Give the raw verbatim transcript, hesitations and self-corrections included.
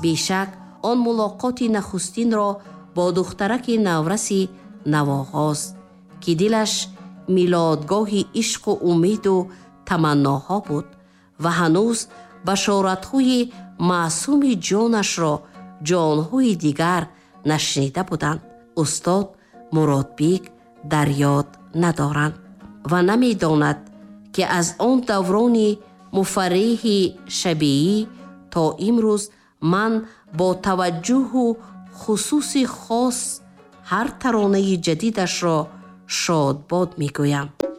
бешак он мулоқоти нахустинро бо духтараки навраси навоғост, ки дилаш милодгоҳи ишқу умеду таманноҳо буд ва ҳанӯз башоратҳои маъсуми ҷонашро ҷонҳои дигар нашнида буданд. устод Муродбек дар ёд надоранд ва намедонад, ки аз он даврони муфарриҳи шабеӣ то имрӯз ман бо таваҷҷӯҳу хусуси хос ҳар таронаи ҷадидашро шодбод мегӯям.